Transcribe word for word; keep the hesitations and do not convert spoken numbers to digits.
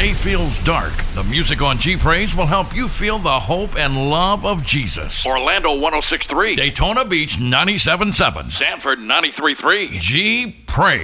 day feels dark, the music on G Praise will help you feel the hope and love of Jesus. Orlando one oh six point three, Daytona Beach ninety-seven point seven, Sanford ninety-three point three. G Praise.